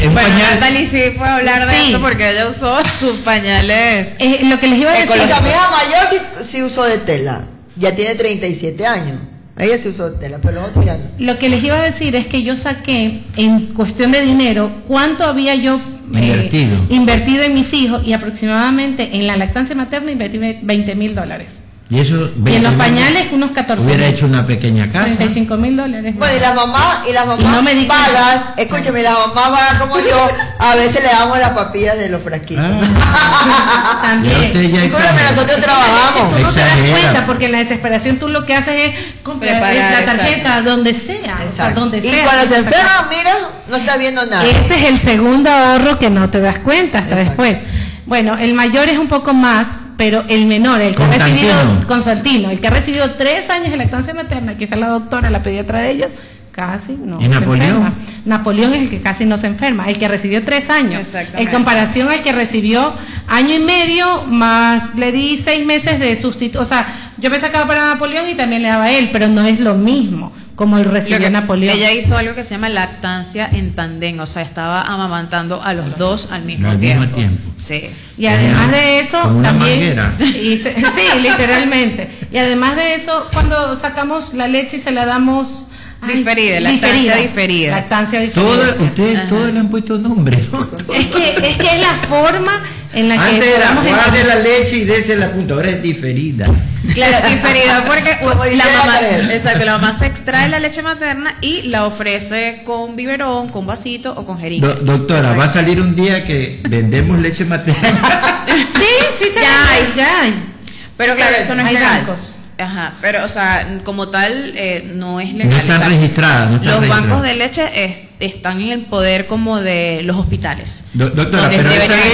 Bueno, Natalie sí puede hablar de eso porque ella usó sus pañales. Lo que les iba a decir. Mi hija mayor sí usó de tela. Ya tiene 37 años. Ella sí usó de tela, pero los otros ya no. Lo que les iba a decir es que yo saqué, en cuestión de dinero, cuánto había yo invertido en mis hijos, y aproximadamente en la lactancia materna invertí $20,000. Y eso, y en los pañales unos 14. Hubiera hecho una pequeña casa. $35,000. Bueno, y las mamás vagas, escúchame, las mamás vagas como yo, a veces le damos las papillas de los frasquitos. También. Disculpe que nosotros trabajamos. Tú no te das cuenta, porque en la desesperación tú lo que haces es comprar la tarjeta donde sea. O sea, donde sea. Y cuando se enferma, mira, no estás viendo nada. Ese es el segundo ahorro que no te das cuenta hasta después. Bueno, el mayor es un poco más, pero el menor, el que ha recibido, Constantino, el que ha recibido 3 años de lactancia materna, que es la doctora, la pediatra de ellos, casi no se enferma. Napoleón es el que casi no se enferma, el que recibió 3 años, en comparación al que recibió año y medio, más le di 6 meses de sustituto. O sea, yo me sacaba para Napoleón y también le daba a él, pero no es lo mismo como el recibió Napoleón. Ella hizo algo que se llama lactancia en tandem, o sea, estaba amamantando a los dos al mismo tiempo. Sí. Y además de eso, también, sí, literalmente. Y además de eso, cuando sacamos la leche y se la damos lactancia diferida. Lactancia diferida. Ustedes todos le han puesto nombre, ¿no? Es que es la forma en la antes que era guarde la leche y dese la punta, ahora es diferida. Claro, diferida porque la mamá se extrae la leche materna y la ofrece con biberón, con vasito o con jeringa. Doctora, va a salir un día que vendemos leche materna. sí, ya hay. Pero claro, eso no es legal. Bancos. Ajá, pero o sea, como tal no es legal. No están registradas. Los bancos de leche están en el poder como de los hospitales. Doctora, pero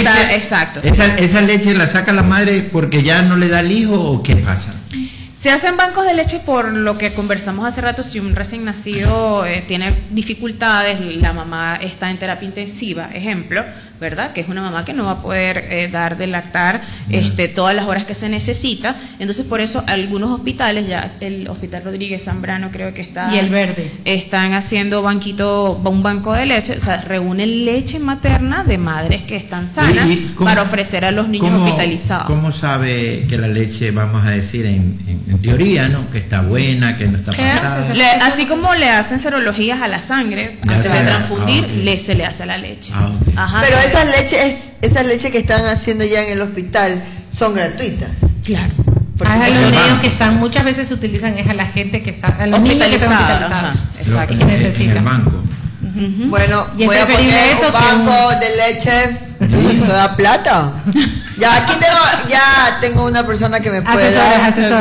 esa leche la saca la madre porque ya no le da al hijo, ¿o qué pasa? Se hacen bancos de leche por lo que conversamos hace rato. Si un recién nacido tiene dificultades, la mamá está en terapia intensiva, ejemplo, ¿verdad? Que es una mamá que no va a poder dar de lactar todas las horas que se necesita. Entonces, por eso algunos hospitales, ya el Hospital Rodríguez Zambrano creo que está, y el Verde, están haciendo un banco de leche, o sea, reúnen leche materna de madres que están sanas para ofrecer a los niños hospitalizados. ¿Cómo sabe que la leche, vamos a decir, en teoría, ¿no? Que está buena, que no está pasada? Así como le hacen serologías a la sangre antes de transfundir, se le hace a la leche. Ajá. Pero esas leches que están haciendo ya en el hospital son gratuitas. Claro. A los niños que están, muchas veces se utilizan es a la gente que está, a los niños que están hospitalizados. Exacto. Y que necesitan. En el banco. Bueno, voy a poner un banco de leche. ¿Eso da plata? Ya tengo una persona que me puede dar. Asesor.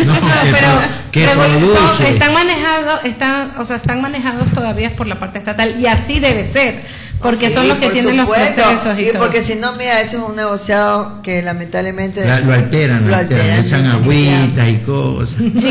Pero están manejados todavía por la parte estatal, y así debe ser, porque son los que tienen los procesos y porque si no, mira, eso es un negociado que lamentablemente lo alteran, le echan agüitas y cosas. Sí,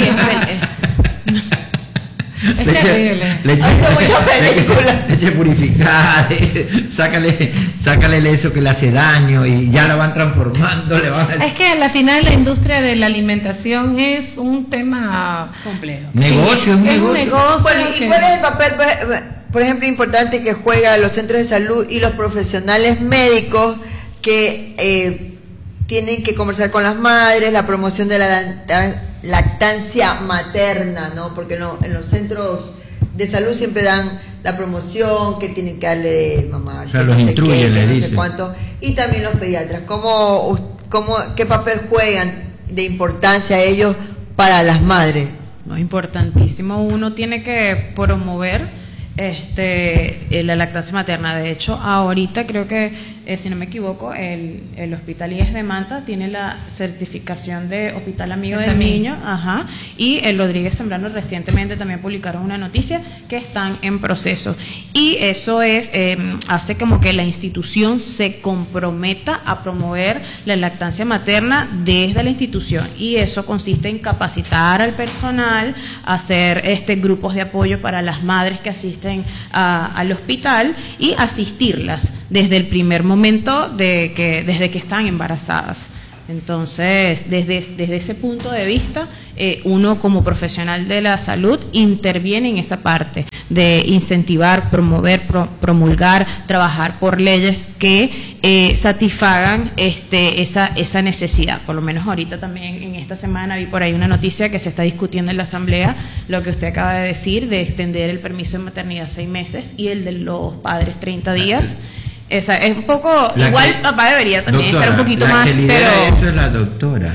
leche purificada, sácale eso que le hace daño y ya la van transformando. Es que al final la industria de la alimentación es un tema complejo. Negocio, es un negocio. Bueno, ¿y cuál es el papel, por ejemplo, importante que juegan los centros de salud y los profesionales médicos que tienen que conversar con las madres, la promoción de la lactancia materna, ¿no? Porque en los centros de salud siempre dan la promoción que tienen que darle de mamá, o sea, los instruyen, le dicen. No sé cuánto, y también los pediatras. ¿Qué papel juegan de importancia ellos para las madres? No, importantísimo. Uno tiene que promover la lactancia materna. De hecho, ahorita creo que, si no me equivoco, el Hospital IES de Manta tiene la certificación de Hospital Amigo del Niño, y el Rodríguez Zambrano recientemente también publicaron una noticia que están en proceso, y eso hace como que la institución se comprometa a promover la lactancia materna desde la institución, y eso consiste en capacitar al personal, hacer grupos de apoyo para las madres que asisten al hospital y asistirlas desde el primer momento desde que están embarazadas. Entonces, desde ese punto de vista, uno como profesional de la salud interviene en esa parte. de incentivar, promover, promulgar, trabajar por leyes que satisfagan esa necesidad. Por lo menos ahorita también en esta semana vi por ahí una noticia que se está discutiendo en la Asamblea, lo que usted acaba de decir, de extender el permiso de maternidad 6 meses y el de los padres 30 días. Esa es un poco, igual papá debería también estar un poquito más, pero eso es la doctora.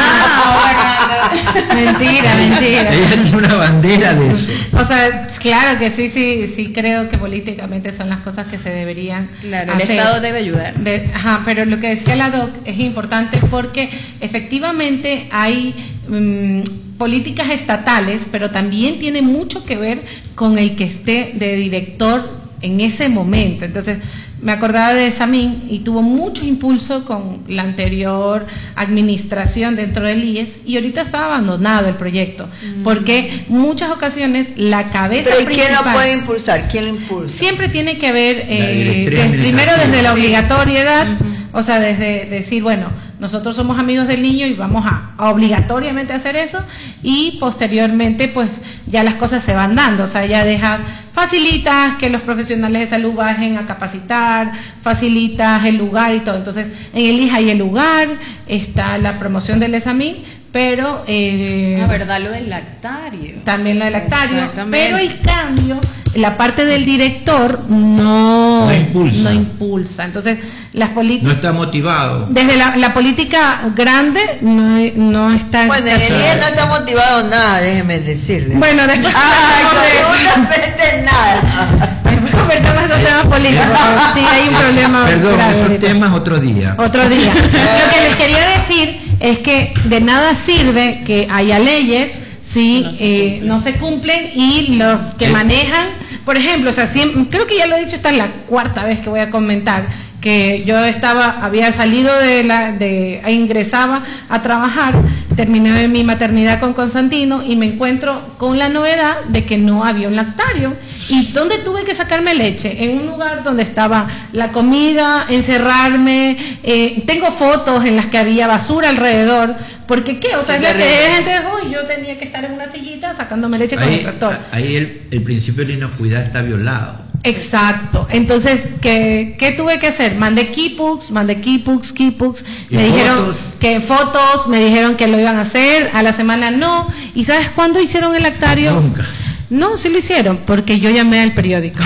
Mentira. Ella tiene una bandera de eso. O sea, claro que sí creo que políticamente son las cosas que se deberían hacer. El Estado debe ayudar. Pero lo que decía la doc es importante porque efectivamente hay políticas estatales, pero también tiene mucho que ver con el que esté de director en ese momento. Entonces, me acordaba de Samín y tuvo mucho impulso con la anterior administración dentro del IES y ahorita está abandonado el proyecto porque muchas ocasiones la cabeza ¿Pero principal, quién lo puede impulsar? ¿Quién lo impulsa? Siempre tiene que haber primero desde la obligatoriedad, o sea, desde decir, bueno, nosotros somos amigos del niño y vamos a obligatoriamente hacer eso, y posteriormente pues ya las cosas se van dando, o sea, ya facilitas que los profesionales de salud bajen a capacitar, facilitas el lugar y todo. Entonces en el IES hay el lugar, está la promoción del ESAMIN, pero verdad, lo del lactario, también lo del lactario, pero el cambio, la parte del director no impulsa. Entonces las políticas no está motivado. Desde la política grande no está. Bueno, el IES no está motivado nada, déjeme decirle. Bueno, después absolutamente nada. Después conversamos de esos temas políticos. Sí, hay un problema. Perdón, esos temas otro día. Lo que les quería decir es que de nada sirve que haya leyes si no se cumplen, y los que manejan, por ejemplo, o sea, creo que ya lo he dicho, esta es la 4ª vez que voy a comentar, que yo había salido ingresaba a trabajar, terminé mi maternidad con Constantino y me encuentro con la novedad de que no había un lactario. ¿Y dónde tuve que sacarme leche? En un lugar donde estaba la comida, encerrarme, tengo fotos en las que había basura alrededor, porque ¿qué? O sea, es la que gente dejó y yo tenía que estar en una sillita sacándome leche con el tractor. Ahí el principio de la inocuidad está violado. Exacto. Entonces, ¿qué tuve que hacer? Mandé keybooks, me dijeron que fotos, me dijeron que lo iban a hacer, a la semana no. ¿Y sabes cuándo hicieron el lactario? Nunca. No, sí lo hicieron, porque yo llamé al periódico.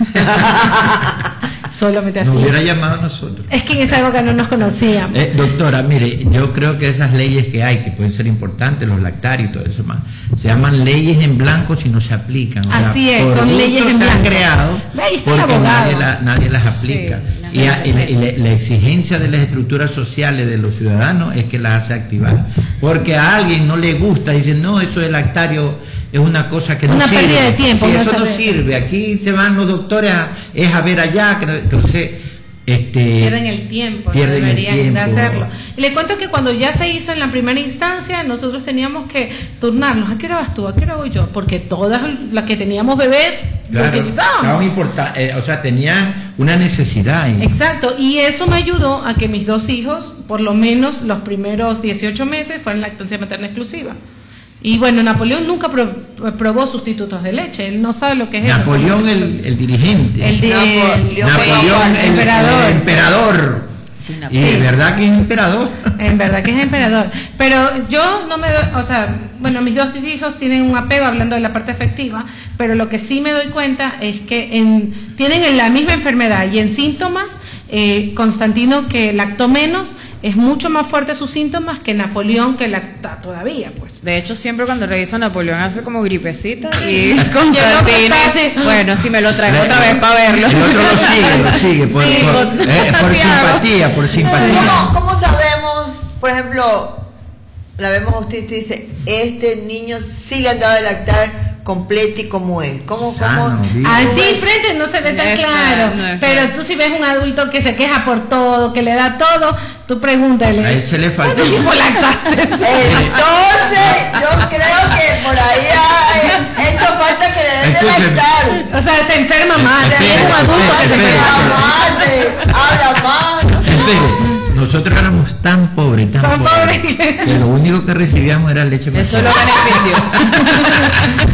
Solamente así. Nos hubiera llamado a nosotros. Es que en esa época no nos conocíamos. Doctora, mire, yo creo que esas leyes que hay, que pueden ser importantes, los lactarios y todo eso más, se llaman leyes en blanco si no se aplican. Así es, son leyes en blanco. Se han creado porque nadie las aplica. Sí, y la exigencia de las estructuras sociales de los ciudadanos es que las hace activar. Porque a alguien no le gusta, dicen, no, eso del lactario es una cosa que no sirve. Una pérdida de tiempo. Sí, eso no sirve. Aquí se van los doctores a ver allá. Entonces, pierden el tiempo, no deberían de hacerlo. Y le cuento que cuando ya se hizo en la primera instancia, nosotros teníamos que turnarnos. ¿A qué hora vas tú? ¿A qué hora voy yo? Porque todas las que teníamos bebé lo utilizábamos. O sea, tenían una necesidad. Exacto, y eso me ayudó a que mis 2 hijos, por lo menos los primeros 18 meses, fueran lactancia materna exclusiva. Y bueno, Napoleón nunca probó sustitutos de leche, él no sabe lo que es Napoleón eso. el dirigente. Napoleón el emperador. Sí, y de verdad que es emperador. En verdad que es emperador. Pero yo no me doy, o sea, bueno, mis 2 hijos tienen un apego, hablando de la parte afectiva, pero lo que sí me doy cuenta es que tienen la misma enfermedad y en síntomas, Constantino, que lactó menos, es mucho más fuerte sus síntomas que Napoleón, que lacta todavía, pues. De hecho, siempre cuando reviso a Napoleón hace como gripecita y Constantino, bueno, si me lo traigo otra vez para verlo. El otro lo sigue por simpatía. ¿Cómo sabemos, por ejemplo, la vemos a usted y dice, este niño sí le han dado de lactar completo y como es? ¿Cómo? Así frente no se ve tan claro, pero tú si ves un adulto que se queja por todo, que le da todo, tú pregúntale. A él se le faltó. ¿Cuánto tiempo lactaste? Entonces, yo creo que por ahí ha hecho falta que le den de lactar. O sea, se enferma más, se enferma más, habla más. Nosotros éramos tan pobres, que lo único que recibíamos era leche materna. Eso lo beneficio.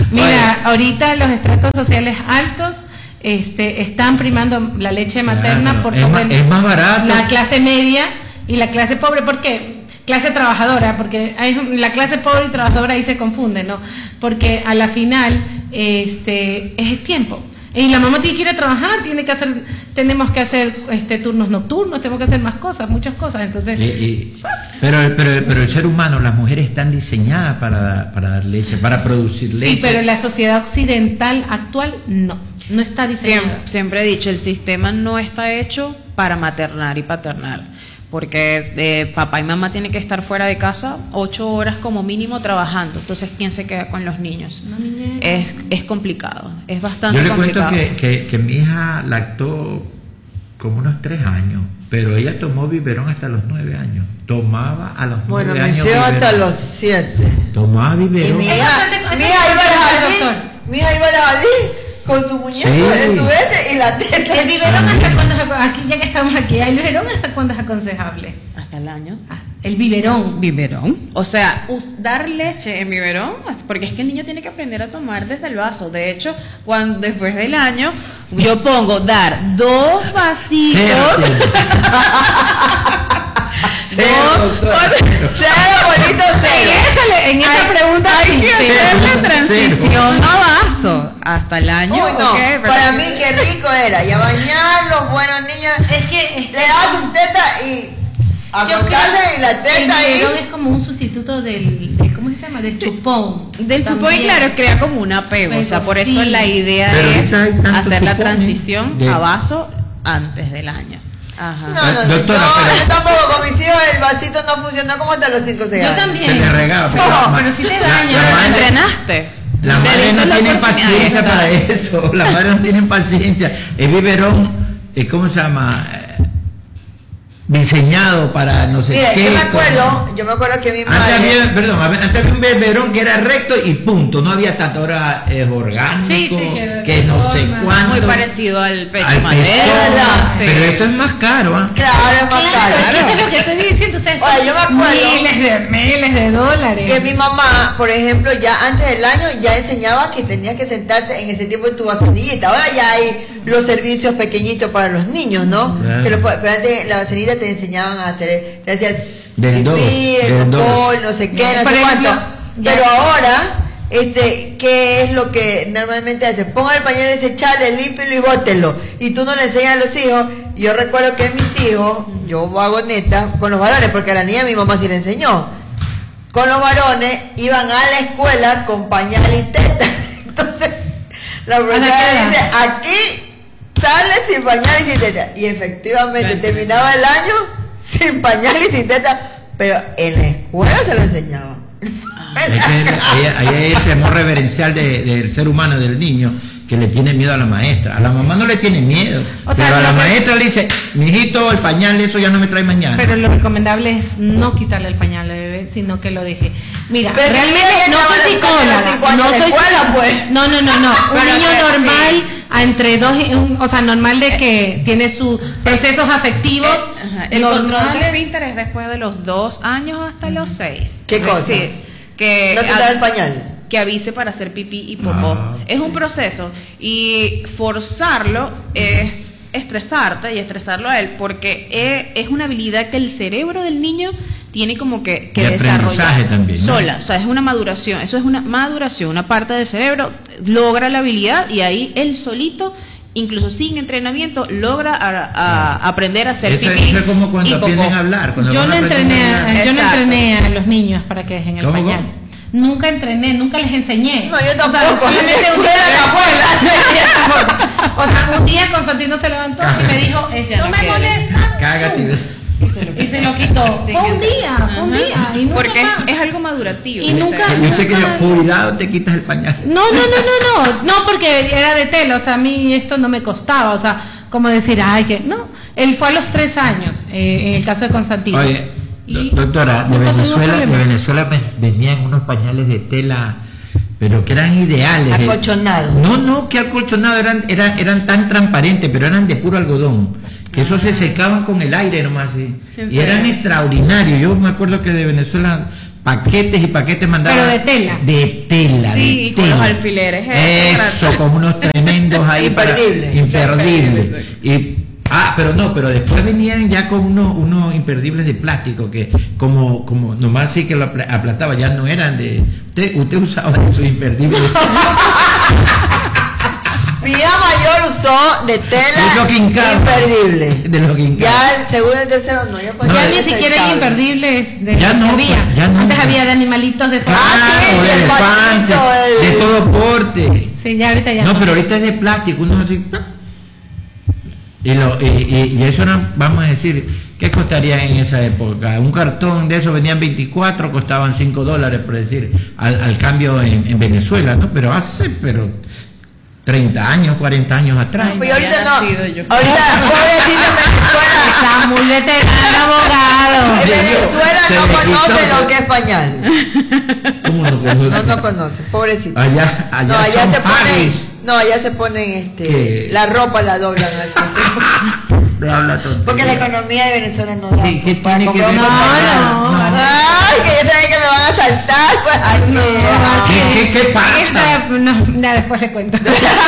Mira, ahorita los estratos sociales altos están primando la leche materna por sobre es más barato. La clase media y la clase pobre. ¿Por qué? Clase trabajadora, porque la clase pobre y trabajadora ahí se confunden, ¿no? Porque a la final es el tiempo. Y la mamá tiene que ir a trabajar, tenemos que hacer turnos nocturnos, tenemos que hacer más cosas, muchas cosas. Entonces, pero el ser humano, las mujeres están diseñadas para dar leche, para producir leche. Sí, pero la sociedad occidental actual no está diseñada. Siempre he dicho, el sistema no está hecho para maternar y paternar. Porque papá y mamá tienen que estar fuera de casa 8 horas como mínimo trabajando. Entonces, ¿quién se queda con los niños? Es complicado, es bastante complicado. Yo le cuento que mi hija lactó como unos 3 años, pero ella tomó biberón hasta los 9 años. Tomaba a los 9 años. Bueno, me llevo hasta los 7. Tomaba biberón. Mi hija iba a la jardín con su muñeco en su vete y la teta. ¿El biberón hasta cuándo es aconsejable? Aquí, ya que estamos aquí, ¿el biberón hasta cuándo es aconsejable? Hasta el año. El biberón. ¿Biberón? O sea, dar leche en biberón, porque es que el niño tiene que aprender a tomar desde el vaso. De hecho, después del año, yo pongo dar 2 vasitos. Cero bonito, cero. En esa pregunta hay que hacer la transición a vaso hasta el año. Uy, no, para mí qué rico era. Y a bañar los buenos niños. Es que le dabas un teta y acostarse y la teta ahí. El biberón es como un sustituto del ¿cómo se llama? Del chupón. Del chupón, y claro, crea como un apego. O sea, por eso la idea es hacer la transición a vaso antes del año. Ajá. No, doctora, yo tampoco, con mis hijos el vasito no funcionó como hasta los 5 o 6 años. Yo también. Se le regaba, pero si te daña. ¿Lo entrenaste? Las madres no tienen paciencia para eso. Las madres no tienen paciencia. El biberón, ¿cómo se llama? Diseñado para no sé qué. Yo me acuerdo que mi madre. Antes había un biberón que era recto y punto. No había tanto, ahora es orgánico, que no sé cuánto. Muy parecido al pecho madera. Pero eso es más caro, ¿ah? Claro, es más caro. Eso es lo que estoy diciendo. Yo me acuerdo miles de dólares. Que mi mamá, por ejemplo, ya antes del año ya enseñaba que tenías que sentarte en ese tiempo en tu vacinillita. Ahora ya hay los servicios pequeños para los niños, ¿no? Pero antes la vacinilla te enseñaban a hacer, te hacías pipí, el cocol, no sé qué, no sé cuánto. Pero ahora, ¿qué es lo que normalmente hace? Ponga el pañal desechable, límpielo y bótelo. Y tú no le enseñas a los hijos. Yo recuerdo que mis hijos, yo hago neta, con los varones, porque a la niña mi mamá sí le enseñó. Con los varones iban a la escuela con pañal y teta. Entonces, la profesora dice, aquí sale sin pañal y sin teta. Y efectivamente terminaba el año sin pañal y sin teta, pero en la escuela se lo enseñaban. Ahí hay el temor reverencial del ser humano, del niño, que le tiene miedo a la maestra. A la mamá no le tiene miedo, pero a la maestra le dice, mijito, el pañal, eso ya no me trae mañana. Pero lo recomendable es no quitarle el pañal al bebé, sino que lo deje. Mira, pero realmente no soy psicóloga, no soy pues. No. Un niño normal, entre 2, o sea, normal de que tiene sus procesos afectivos. El control de esfínteres después de los 2 años hasta los 6. ¿Qué cosa? Que no quitar el pañal. Que avise para hacer pipí y popó. Es un proceso, y forzarlo es estresarte y estresarlo a él, porque es una habilidad que el cerebro del niño tiene como que desarrollar también, ¿no? Sola. O sea, es una maduración, eso es una maduración, una parte del cerebro logra la habilidad y ahí él solito, incluso sin entrenamiento, logra aprender a hacer pipí. Eso es como cuando aprenden a hablar. Yo no entrené a los niños para que dejen el pañal. Nunca entrené, nunca les enseñé. No, yo tampoco. O sea, solamente un día o sea, un día Constantino se levantó y me dijo, eso me molesta. Cágate. Y se lo quitó. Fue un día. Y nunca porque más. Es algo madurativo. Y nunca. Cuidado, te quitas el pañal. No, porque era de tela. O sea, a mí esto no me costaba. O sea, como decir, no. Él fue a los 3 años, en el caso de Constantino. Oye, doctora, de Venezuela venían unos pañales de tela, pero que eran ideales. Acolchonados. No, que acolchonados, eran tan transparentes, pero eran de puro algodón, que esos se secaban con el aire nomás, y eran extraordinarios. Yo me acuerdo que de Venezuela paquetes y paquetes mandaban. Pero de tela. De tela. Sí, de y tela. con los alfileres. Eso, con unos tremendos ahí. Imperdibles. Pero después venían ya con unos imperdibles de plástico que como nomás sí que lo aplastaba, ya no eran de... Usted usaba esos imperdibles. Mi hija mayor usó de tela imperdible. De los ya el segundo y el tercero no. Ya ni siquiera hay imperdibles de ya no, había. Ya no. Antes había de animalitos de todo. De elefantes, de todo porte. Sí, ya ahorita ya no. Pero ahorita es de plástico, uno así. Y eso era, vamos a decir, ¿qué costaría en esa época? Un cartón de esos venían 24, costaban $5, por decir, al cambio en Venezuela, ¿no? Pero 30 años, 40 años atrás. Pues ahorita no. Ahorita, pobrecito en Venezuela. Está muy veterano, abogado. En Venezuela no conoce lo que es pañal. ¿Cómo no conoce? No conoce, pobrecito. Allá se ponen. No, allá se ponen la ropa la doblan así. Porque la economía de Venezuela no da. ¿Qué tiene que ver? No. Ay, que ya saben que me van a saltar. Pues, ¿Qué pasa? No, después se cuenta.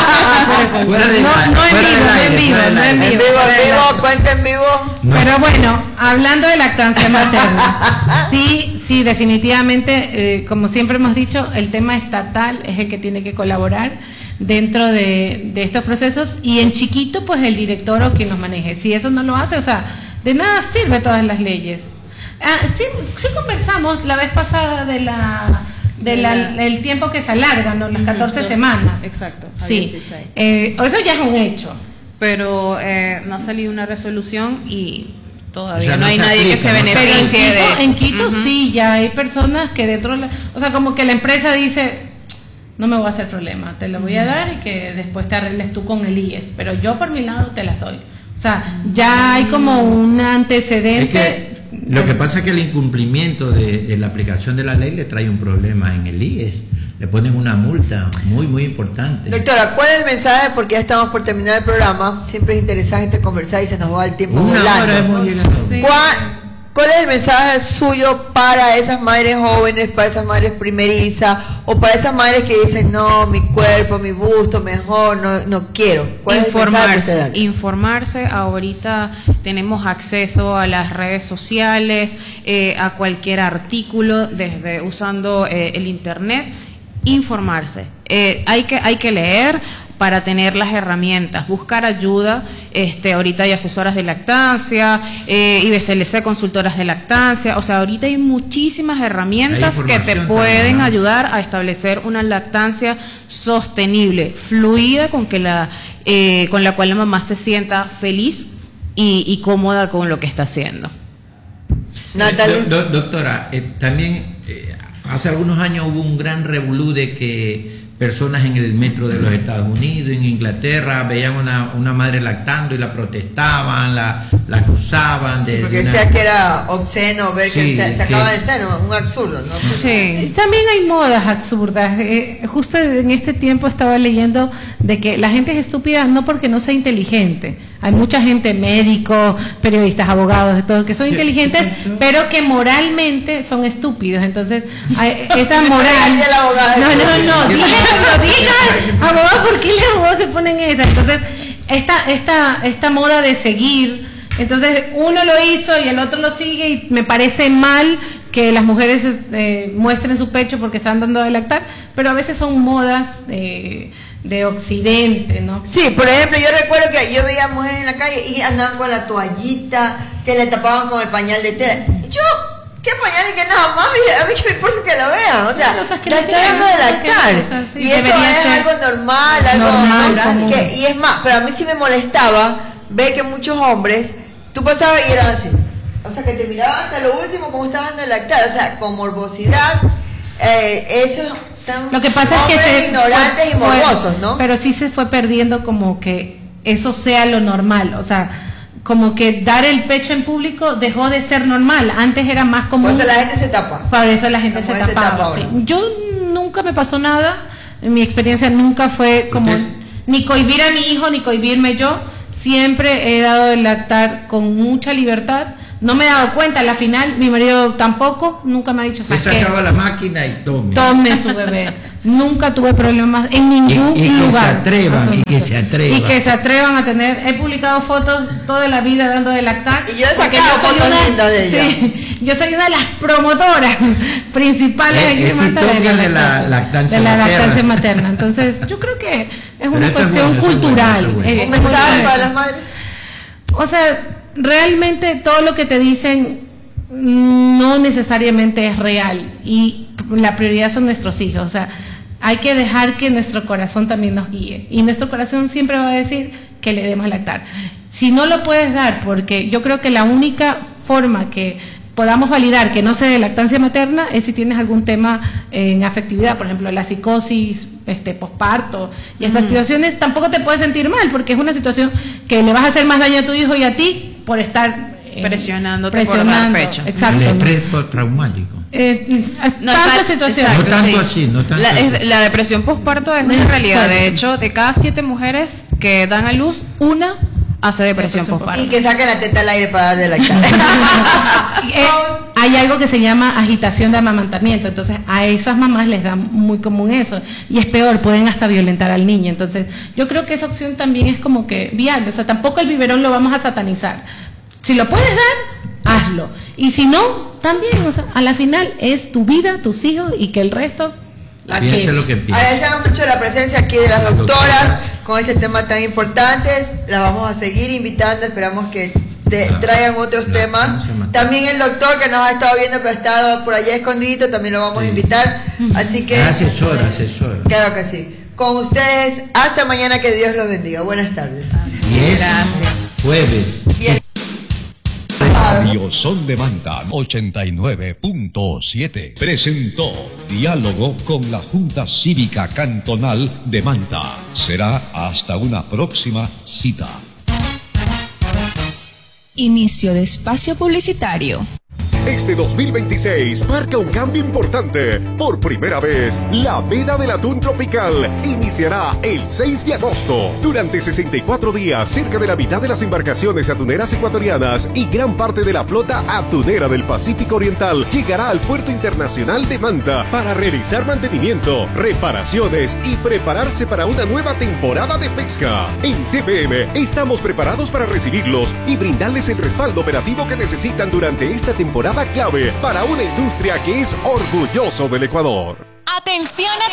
En vivo, cuenta en vivo. Pero bueno, hablando de lactancia materna, sí, definitivamente, como siempre hemos dicho, el tema estatal es el que tiene que colaborar dentro de estos procesos, y en chiquito pues el director o quien nos maneje. Si eso no lo hace, o sea, de nada sirve todas las leyes. Sí conversamos la vez pasada del tiempo que se alarga, ¿no? Las 14 semanas. Exacto. Sí. Eso ya es un hecho. Pero no ha salido una resolución y todavía o sea, no hay nadie que se beneficie de eso. En Quito sí, ya hay personas que dentro de o sea, como que la empresa dice, no me voy a hacer problema, te lo voy a dar y que después te arregles tú con el IES, pero yo por mi lado te las doy. O sea, ya hay como un antecedente. Lo que pasa es que el incumplimiento de la aplicación de la ley le trae un problema en el IES. Le ponen una multa muy, muy importante. Doctora, ¿cuál es el mensaje? Porque ya estamos por terminar el programa. Siempre es interesante conversar y se nos va el tiempo volando. Sí. ¿Cuál es el mensaje suyo para esas madres jóvenes, para esas madres primerizas o para esas madres que dicen, no, mi cuerpo, mi busto, mejor, no quiero? ¿Cuál Informarse. Ahorita tenemos acceso a las redes sociales, a cualquier artículo, desde usando el internet. Informarse. Hay que leer para tener las herramientas, buscar ayuda. Ahorita hay asesoras de lactancia, IBCLC, consultoras de lactancia. O sea, ahorita hay muchísimas herramientas que te pueden ayudar a establecer una lactancia sostenible, fluida, con la cual la mamá se sienta feliz y cómoda con lo que está haciendo. Doctora, también hace algunos años hubo un gran revolú de que personas en el metro de los Estados Unidos, en Inglaterra, veían una madre lactando y la protestaban, la acusaban de... Sí, porque decía que era obsceno ver que se sacaba del seno, un absurdo, ¿no? Sí. También hay modas absurdas. Justo en este tiempo estaba leyendo de que la gente es estúpida no porque no sea inteligente. Hay mucha gente, médicos, periodistas, abogados, de todo, que son inteligentes, pero que moralmente son estúpidos. Entonces, esa moral... No, digan, abogado, ¿por qué los abogados se ponen esa? Entonces, esta moda de seguir, entonces uno lo hizo y el otro lo sigue, y me parece mal que las mujeres muestren su pecho porque están dando de lactar, pero a veces son modas de Occidente, ¿no? Sí, por ejemplo, yo recuerdo que yo veía mujeres en la calle y andaban con la toallita que le tapaban con el pañal de tela. ¿Qué pañal y qué nada más? A mí que me importa que la vean, o sea, la estoy dando de lactar. Y eso es algo normal, algo y es más, pero a mí sí me molestaba ver que muchos hombres, tú pasabas y eran así, o sea, que te miraban hasta lo último como estabas dando de lactar, o sea, con morbosidad. Eso son lo que pasa es que ignorantes y morbosos, ¿no? Pero sí se fue perdiendo como que eso sea lo normal, o sea, como que dar el pecho en público dejó de ser normal. Antes era más común. Por eso la gente se tapa. Por eso la gente se tapaba. Sí. Yo nunca me pasó nada. Mi experiencia nunca fue como ni cohibir a mi hijo ni cohibirme yo. Siempre he dado el lactar con mucha libertad. no me he dado cuenta. A la final, mi marido tampoco, nunca me ha dicho, se sacaba la máquina y tome su bebé. Nunca tuve problemas en ningún lugar. Y que se atrevan a tener. He publicado fotos toda la vida dando de lactar. Y yo he sacado fotos lindas de ella. Sí, yo soy una de las promotoras principales aquí de la lactancia materna. Entonces, yo creo que es una cuestión cultural. ¿Un mensaje para las madres? O sea, realmente todo lo que te dicen no necesariamente es real, y la prioridad son nuestros hijos. O sea, hay que dejar que nuestro corazón también nos guíe, y nuestro corazón siempre va a decir que le demos lactar. Si no lo puedes dar, porque yo creo que la única forma que podamos validar que no sea de lactancia materna es si tienes algún tema en afectividad, por ejemplo la psicosis, posparto y estas situaciones. Tampoco te puedes sentir mal, porque es una situación que le vas a hacer más daño a tu hijo y a ti por estar presionándote por dar pecho. Exacto. El estrés traumático. Tantas situaciones. No tanto así, no tanto la depresión posparto es una realidad. De hecho, de cada 7 mujeres que dan a luz, una hace depresión posparto. Y que saquen la teta al aire para darle lactar. Hay algo que se llama agitación de amamantamiento, entonces a esas mamás les da muy común eso, y es peor, pueden hasta violentar al niño. Entonces yo creo que esa opción también es como que viable. O sea, tampoco el biberón lo vamos a satanizar. Si lo puedes dar, hazlo, y si no, también. O sea, a la final es tu vida, tus hijos, y que el resto piense lo que piense. Agradecemos mucho la presencia aquí de las doctoras con este tema tan importante. Las vamos a seguir invitando, esperamos que traigan otros temas. También el doctor que nos ha estado viendo, pero ha estado por allá escondido, también lo vamos a invitar. Así que asesor. Claro que sí. Con ustedes, hasta mañana, que Dios los bendiga. Buenas tardes. Gracias. Jueves. Radio Son de Manta 89.7 presentó Diálogo con la Junta Cívica Cantonal de Manta. Será hasta una próxima cita. Inicio de espacio publicitario. Este 2026 marca un cambio importante. Por primera vez, la veda del atún tropical iniciará el 6 de agosto. Durante 64 días, cerca de la mitad de las embarcaciones atuneras ecuatorianas y gran parte de la flota atunera del Pacífico Oriental llegará al Puerto Internacional de Manta para realizar mantenimiento, reparaciones y prepararse para una nueva temporada de pesca. En TPM estamos preparados para recibirlos y brindarles el respaldo operativo que necesitan durante esta temporada clave para una industria que es orgulloso del Ecuador. ¡Atención!